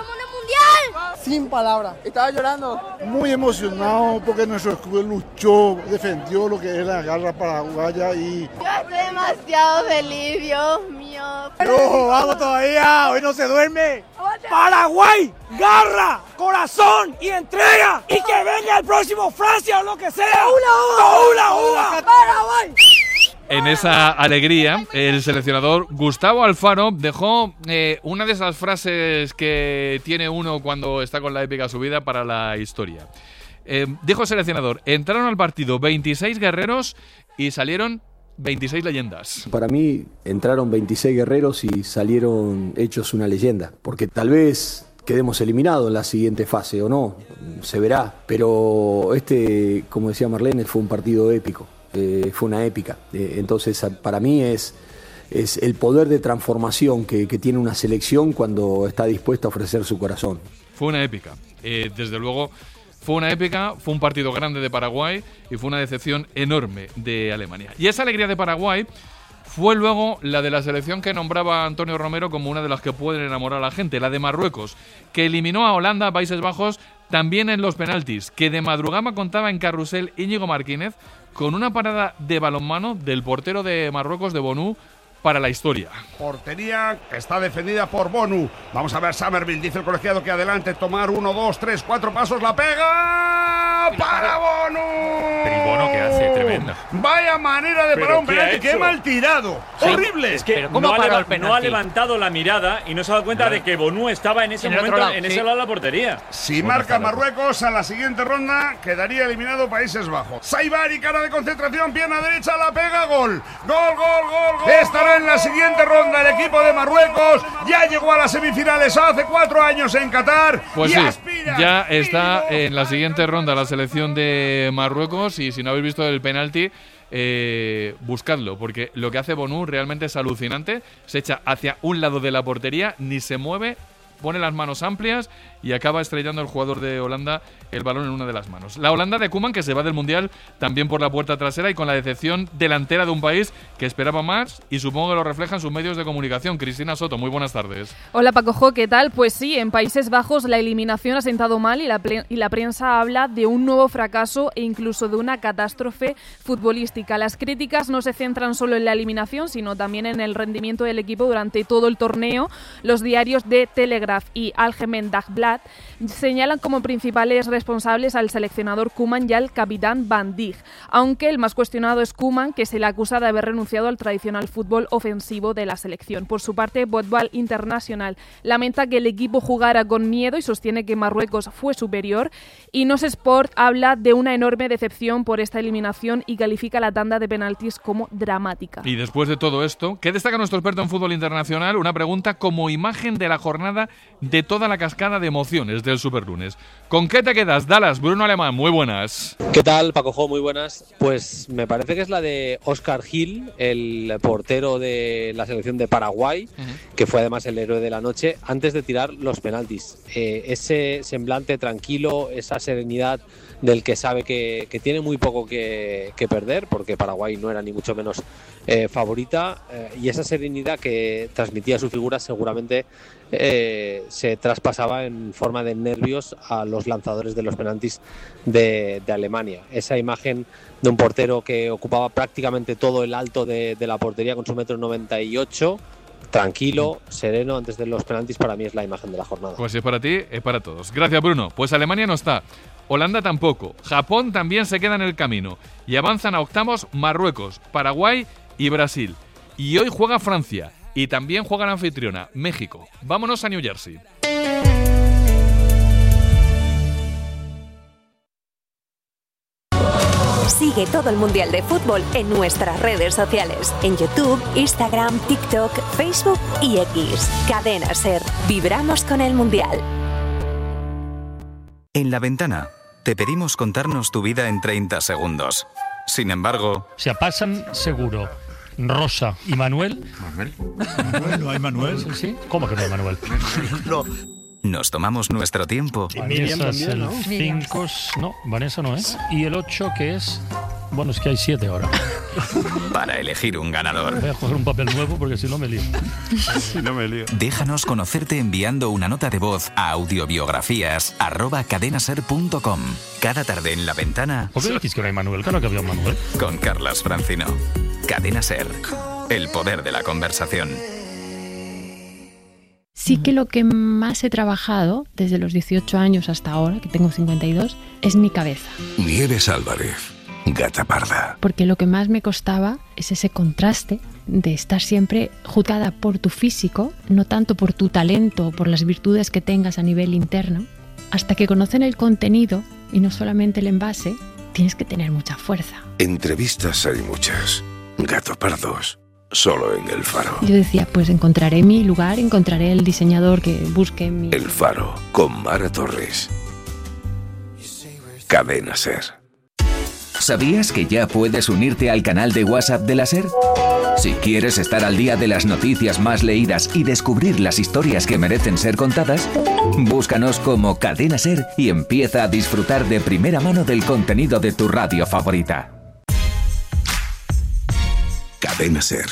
mundial! Sin palabras. Estaba llorando. Muy emocionado porque nuestro club luchó, defendió lo que es la garra paraguaya y... Yo estoy demasiado feliz, Dios mío. ¡No, vamos todavía! ¡Hoy no se duerme! ¡Paraguay! ¡Garra! ¡Corazón! ¡Y entrega! ¡Y que venga el próximo Francia o lo que sea! ¡Una, una! ¡Una, ¡Paraguay! En esa alegría, el seleccionador Gustavo Alfaro dejó eh, una de esas frases que tiene uno cuando está con la épica subida para la historia. Eh, dijo el seleccionador, entraron al partido veintiséis guerreros y salieron veintiséis leyendas. Para mí entraron veintiséis guerreros y salieron hechos una leyenda, porque tal vez quedemos eliminados en la siguiente fase o no, se verá, pero este, como decía Marlene, fue un partido épico. Eh, fue una épica, eh, entonces para mí es, es el poder de transformación que, que tiene una selección cuando está dispuesta a ofrecer su corazón. Fue una épica, eh, desde luego fue una épica, fue un partido grande de Paraguay y fue una decepción enorme de Alemania. Y esa alegría de Paraguay fue luego la de la selección que nombraba Antonio Romero como una de las que pueden enamorar a la gente, la de Marruecos, que eliminó a Holanda, Países Bajos, también en los penaltis, que de madrugada contaba en carrusel Íñigo Martínez con una parada de balonmano del portero de Marruecos, de Bonu, para la historia. Portería que está defendida por Bonu. Vamos a ver Summerville, dice el colegiado que adelante, tomar uno, dos, tres, cuatro pasos, la pega para Bonu. Pero ¿y Bono qué hace? Tremenda. Vaya manera de parar un penalti, qué mal tirado. Sí, horrible. Es que no ha, leva no ha levantado la mirada y no se ha dado cuenta claro. de que Bonu estaba en ese en momento lado, en sí. ese lado de la portería. Si bueno, marca Marruecos a la siguiente ronda, quedaría eliminado Países Bajos. Saibari, cara de concentración, pierna derecha, la pega, gol. Gol, gol, gol, gol. Estará en la siguiente ronda el equipo de Marruecos. Ya llegó a las semifinales hace cuatro años en Qatar. Pues y sí, aspira. ya está en la siguiente ronda la selección de Marruecos y si no habéis visto el penalti, eh, buscadlo, porque lo que hace Bonu realmente es alucinante. Se echa hacia un lado de la portería, ni se mueve, pone las manos amplias y acaba estrellando el jugador de Holanda el balón en una de las manos. La Holanda de Koeman, que se va del Mundial también por la puerta trasera y con la decepción delantera de un país que esperaba más y supongo que lo reflejan sus medios de comunicación. Cristina Soto, muy buenas tardes. Hola Paco, ¿qué tal? Pues sí, en Países Bajos la eliminación ha sentado mal y la, y la prensa habla de un nuevo fracaso e incluso de una catástrofe futbolística. Las críticas no se centran solo en la eliminación, sino también en el rendimiento del equipo durante todo el torneo. Los diarios de Telegraph y Algemeen Dagblad señalan como principales responsables al seleccionador Koeman y al capitán Van Dijk, aunque el más cuestionado es Koeman, que se le acusa de haber renunciado al tradicional fútbol ofensivo de la selección. Por su parte, Football International lamenta que el equipo jugara con miedo y sostiene que Marruecos fue superior, y Nos Sport habla de una enorme decepción por esta eliminación y califica la tanda de penaltis como dramática. Y después de todo esto, ¿qué destaca nuestro experto en fútbol internacional? Una pregunta como imagen de la jornada de toda la cascada de emociones del Superlunes. ¿Con qué te quedas, Dallas? Bruno Alemán, muy buenas. ¿Qué tal, Paco Jo? Muy buenas. Pues me parece que es la de Oscar Gil, el portero de la selección de Paraguay, uh-huh. que fue además el héroe de la noche, antes de tirar los penaltis. Eh, ese semblante tranquilo, esa serenidad del que sabe que, que tiene muy poco que, que perder, porque Paraguay no era ni mucho menos eh, favorita, eh, y esa serenidad que transmitía su figura seguramente eh, se traspasaba en forma de nervios a los lanzadores de los penaltis de, de Alemania. Esa imagen de un portero que ocupaba prácticamente todo el alto de, de la portería con su metro noventa y ocho, tranquilo, sereno antes de los penaltis, para mí es la imagen de la jornada. Pues si es para ti, es para todos. Gracias, Bruno. Pues Alemania no está, Holanda tampoco, Japón también se queda en el camino y avanzan a octavos Marruecos, Paraguay y Brasil. Y hoy juega Francia y también juega la anfitriona, México. Vámonos a New Jersey. Sigue todo el Mundial de Fútbol en nuestras redes sociales, en YouTube, Instagram, TikTok, Facebook y X. Cadena SER. Vibramos con el Mundial. En La Ventana te pedimos contarnos tu vida en treinta segundos. Sin embargo... Se pasan seguro Rosa y Manuel. ¿Manuel? ¿Manuel? ¿No hay Manuel? ¿Sí? sí. ¿Cómo que no hay Manuel? No. Nos tomamos nuestro tiempo. Vanessa es el cinco, no, Vanessa no es. Y el ocho, que es... Bueno, es que hay siete ahora. para elegir un ganador. Voy a coger un papel nuevo porque si no me lío. Si no me lío. Déjanos conocerte enviando una nota de voz a audiobiografías arroba cadenaser punto com. Cada tarde en La Ventana. ¿Por qué decís que no hay Manuel? Claro que había un Manuel. Con Carlas Francino. Cadena Ser. El poder de la conversación. Sí que lo que más he trabajado desde los dieciocho años hasta ahora, que tengo cincuenta y dos, es mi cabeza. Nieves Álvarez, gata parda. Porque lo que más me costaba es ese contraste de estar siempre juzgada por tu físico, no tanto por tu talento o por las virtudes que tengas a nivel interno. Hasta que conocen el contenido y no solamente el envase, tienes que tener mucha fuerza. Entrevistas hay muchas. Gato pardos. Solo en El Faro. Yo decía, pues encontraré mi lugar, encontraré el diseñador que busque mi... El Faro, con Mara Torres. Cadena Ser. ¿Sabías que ya puedes unirte al canal de WhatsApp de la Ser? Si quieres estar al día de las noticias más leídas y descubrir las historias que merecen ser contadas, búscanos como Cadena Ser y empieza a disfrutar de primera mano del contenido de tu radio favorita. Cadena Ser.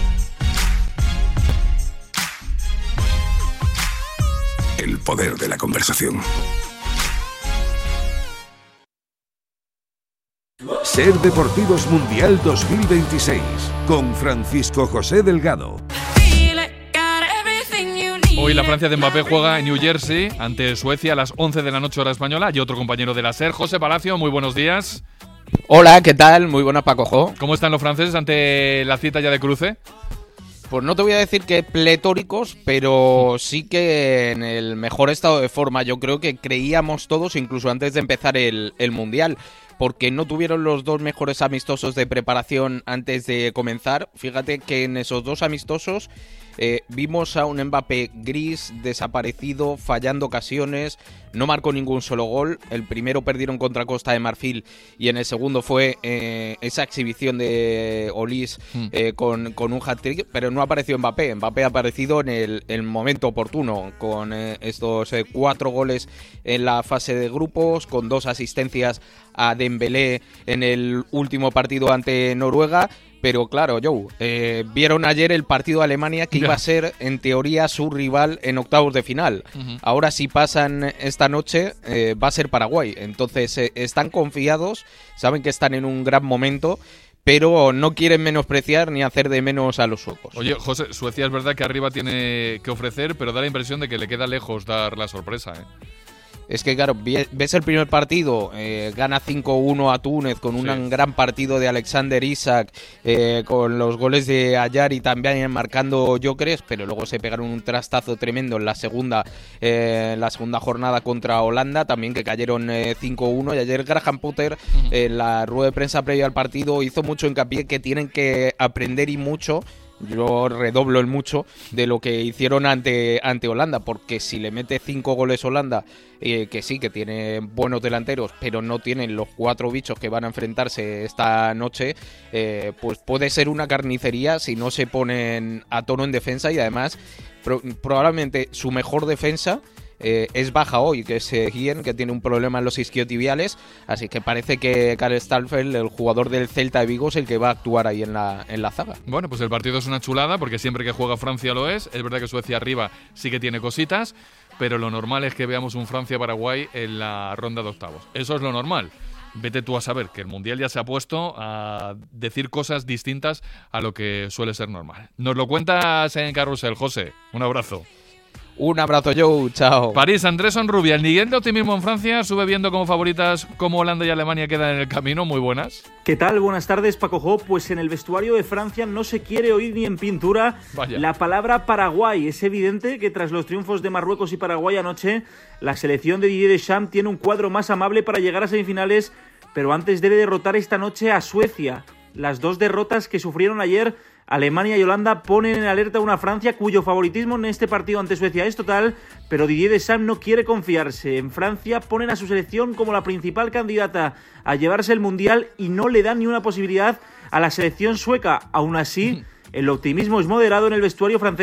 El poder de la conversación. Ser Deportivos Mundial dos mil veintiséis con Francisco José Delgado. Hoy la Francia de Mbappé juega en New Jersey ante Suecia a las once de la noche hora española y otro compañero de la SER, José Palacio, muy buenos días. Hola, ¿qué tal? Muy buenas, Paco Jo. ¿Cómo están los franceses ante la cita ya de cruce? Pues no te voy a decir que pletóricos, pero sí que en el mejor estado de forma. Yo creo que creíamos todos, incluso antes de empezar el, el Mundial, porque no tuvieron los dos mejores amistosos de preparación antes de comenzar. Fíjate que en esos dos amistosos eh, vimos a un Mbappé gris, desaparecido, fallando ocasiones, no marcó ningún solo gol. El primero perdieron contra Costa de Marfil y en el segundo fue eh, esa exhibición de Olís eh, con, con un hat-trick, pero no apareció Mbappé. Mbappé ha aparecido en el, el momento oportuno, con eh, estos eh, cuatro goles en la fase de grupos, con dos asistencias a Dembélé en el último partido ante Noruega. Pero claro, Joe, eh, vieron ayer el partido de Alemania que iba a ser, en teoría, su rival en octavos de final. Uh-huh. Ahora, si pasan esta noche, eh, va a ser Paraguay. Entonces, eh, están confiados, saben que están en un gran momento, pero no quieren menospreciar ni hacer de menos a los suecos. Oye, José, Suecia es verdad que arriba tiene que ofrecer, pero da la impresión de que le queda lejos dar la sorpresa, ¿eh? Es que, claro, ves el primer partido, eh, gana cinco uno a Túnez con un sí. gran partido de Alexander Isak, eh, con los goles de Ayar y también marcando Gyökeres, pero luego se pegaron un trastazo tremendo en la segunda eh, la segunda jornada contra Holanda, también que cayeron eh, cinco uno, y ayer Graham Potter uh-huh. en la rueda de prensa previa al partido hizo mucho hincapié que tienen que aprender y mucho. Yo redoblo el mucho de lo que hicieron ante, ante Holanda, porque si le mete cinco goles Holanda, eh, que sí, que tiene buenos delanteros, pero no tienen los cuatro bichos que van a enfrentarse esta noche, eh, pues puede ser una carnicería si no se ponen a tono en defensa, y además pro- probablemente su mejor defensa Eh, es baja hoy, que es eh, Guillén, que tiene un problema en los isquiotibiales, así que parece que Karel Starfelt, el jugador del Celta de Vigo, es el que va a actuar ahí en la, en la zaga. Bueno, pues el partido es una chulada, porque siempre que juega Francia lo es. Es verdad que Suecia arriba sí que tiene cositas, pero lo normal es que veamos un Francia-Paraguay en la ronda de octavos. Eso es lo normal. Vete tú a saber que el Mundial ya se ha puesto a decir cosas distintas a lo que suele ser normal. Nos lo cuentas en Carrusel, José. Un abrazo. Un abrazo, Joe. Chao. París, Andrés Onrubia. El nivel de optimismo en Francia sube viendo como favoritas como Holanda y Alemania quedan en el camino. Muy buenas. ¿Qué tal? Buenas tardes, Paco Jo. Pues en el vestuario de Francia no se quiere oír ni en pintura Vaya. la palabra Paraguay. Es evidente que tras los triunfos de Marruecos y Paraguay anoche, la selección de Didier Deschamps tiene un cuadro más amable para llegar a semifinales, pero antes debe derrotar esta noche a Suecia. Las dos derrotas que sufrieron ayer, Alemania y Holanda, ponen en alerta a una Francia cuyo favoritismo en este partido ante Suecia es total, pero Didier Deschamps no quiere confiarse. En Francia ponen a su selección como la principal candidata a llevarse el Mundial y no le dan ni una posibilidad a la selección sueca. Aún así, el optimismo es moderado en el vestuario francés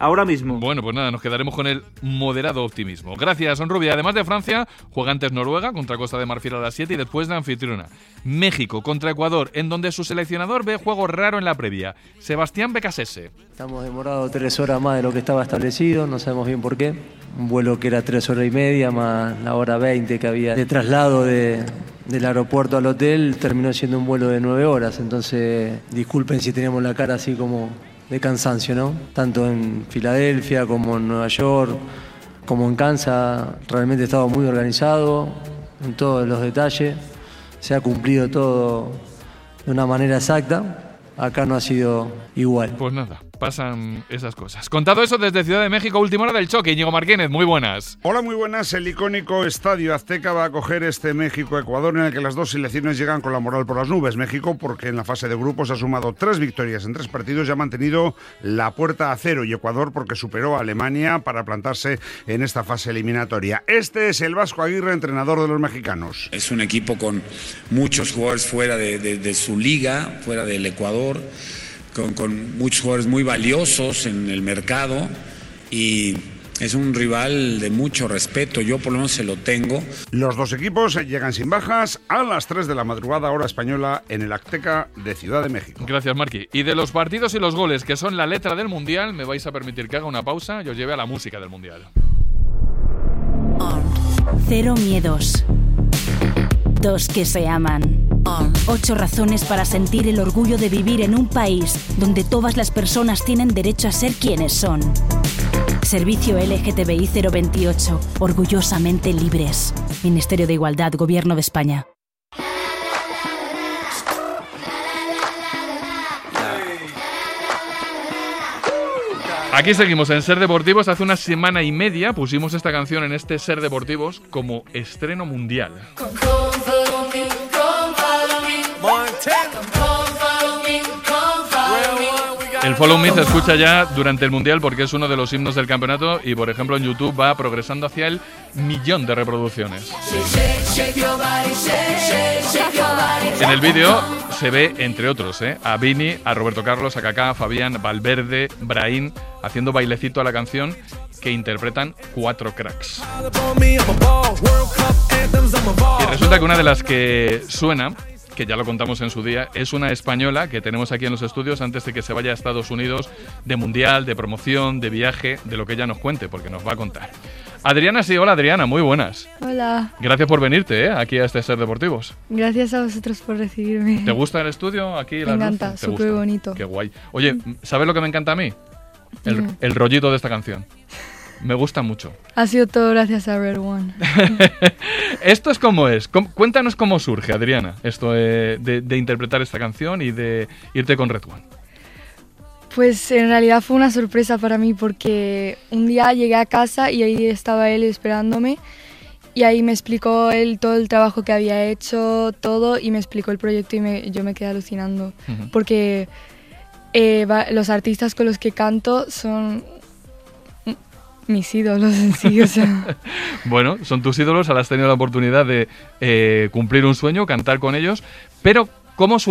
ahora mismo. Bueno, pues nada, nos quedaremos con el moderado optimismo. Gracias, Sonrubia. Además de Francia, juega antes Noruega contra Costa de Marfil a las siete y después la anfitriona. México contra Ecuador, en donde su seleccionador ve juego raro en la previa. Sebastián Becasese. Estamos demorados tres horas más de lo que estaba establecido, no sabemos bien por qué. Un vuelo que era tres horas y media más la hora veinte que había de traslado de, del aeropuerto al hotel, terminó siendo un vuelo de nueve horas. Entonces, disculpen si teníamos la cara así como de cansancio, ¿no? Tanto en Filadelfia como en Nueva York, como en Kansas, realmente estaba muy organizado en todos los detalles. Se ha cumplido todo de una manera exacta. Acá no ha sido igual. Pues nada, pasan esas cosas. Contado eso desde Ciudad de México, última hora del choque. Íñigo Martínez, muy buenas. Hola, muy buenas. El icónico Estadio Azteca va a acoger este México-Ecuador en el que las dos selecciones llegan con la moral por las nubes. México porque en la fase de grupos ha sumado tres victorias en tres partidos y ha mantenido la puerta a cero. Y Ecuador porque superó a Alemania para plantarse en esta fase eliminatoria. Este es el Vasco Aguirre, entrenador de los mexicanos. Es un equipo con muchos jugadores fuera de, de, de su liga, fuera del Ecuador. Con, con muchos jugadores muy valiosos en el mercado y es un rival de mucho respeto, yo por lo menos se lo tengo. Los dos equipos llegan sin bajas a las tres de la madrugada hora española en el Azteca de Ciudad de México. Gracias, Marqui. Y de los partidos y los goles que son la letra del Mundial, me vais a permitir que haga una pausa y os lleve a la música del Mundial. Cero miedos. Dos que se aman. Ocho razones para sentir el orgullo de vivir en un país donde todas las personas tienen derecho a ser quienes son. Servicio L G T B I cero veintiocho. Orgullosamente libres. Ministerio de Igualdad, Gobierno de España. Aquí seguimos en Ser Deportivos. Hace una semana y media pusimos esta canción en este Ser Deportivos como estreno mundial. El Follow Me se escucha ya durante el Mundial porque es uno de los himnos del campeonato y, por ejemplo, en YouTube va progresando hacia el millón de reproducciones. En el vídeo se ve, entre otros, ¿eh? a Vini, a Roberto Carlos, a Kaká, a Fabián, Valverde, Brahim, haciendo bailecito a la canción que interpretan cuatro cracks. Y resulta que una de las que suena, que ya lo contamos en su día, es una española que tenemos aquí en los estudios antes de que se vaya a Estados Unidos de mundial, de promoción, de viaje, de lo que ella nos cuente, porque nos va a contar. Adriana, sí, hola Adriana, muy buenas. Hola. Gracias por venirte, ¿eh? aquí a este Ser Deportivos. Gracias a vosotros por recibirme. ¿Te gusta el estudio aquí? Me encanta, súper bonito. Qué guay. Oye, ¿sabes lo que me encanta a mí? El, mm. el rollito de esta canción. Me gusta mucho. Ha sido todo gracias a Red One. ¿Esto es como es? Cuéntanos cómo surge, Adriana, esto de, de, de interpretar esta canción y de irte con Red One. Pues en realidad fue una sorpresa para mí porque un día llegué a casa y ahí estaba él esperándome y ahí me explicó él todo el trabajo que había hecho, todo, y me explicó el proyecto y me, yo me quedé alucinando. Uh-huh. Porque eh, va, los artistas con los que canto son mis ídolos en sí, o sea. Bueno, son tus ídolos, ahora has tenido la oportunidad de eh, cumplir un sueño, cantar con ellos, pero ¿cómo surgió